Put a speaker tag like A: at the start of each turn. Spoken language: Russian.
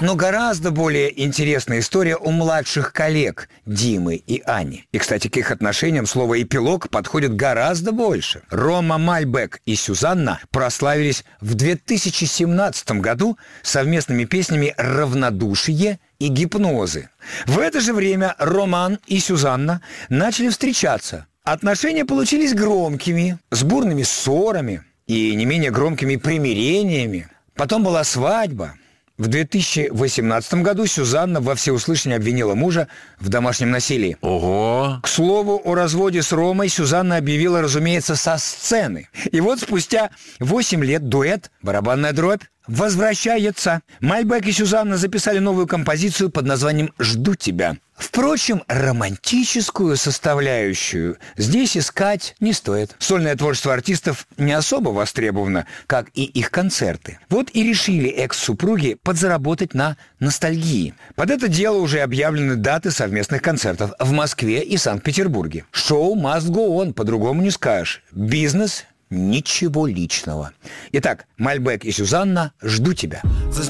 A: Но гораздо более интересная история у младших коллег Димы и Ани. И, кстати, к их отношениям слово «эпилог» подходит гораздо больше. Рома Мальбэк и Сюзанна прославились в 2017 году совместными песнями «Равнодушие» и «Гипнозы». В это же время Роман и Сюзанна начали встречаться. Отношения получились громкими, с бурными ссорами и не менее громкими примирениями. Потом была свадьба. В 2018 году Сюзанна во всеуслышание обвинила мужа в домашнем насилии.
B: Ого!
A: К слову, о разводе с Ромой Сюзанна объявила, разумеется, со сцены. И вот спустя 8 лет дуэт «Барабанная дробь» возвращается. Мальбэк и Сюзанна записали новую композицию под названием «Жду тебя». Впрочем, романтическую составляющую здесь искать не стоит. Сольное творчество артистов не особо востребовано, как и их концерты. Вот и решили экс-супруги подзаработать на ностальгии. Под это дело уже объявлены даты совместных концертов в Москве и Санкт-Петербурге. Шоу must go on, по-другому не скажешь. Бизнес – ничего личного. Итак, Мальбэк и Сюзанна, «Жду тебя».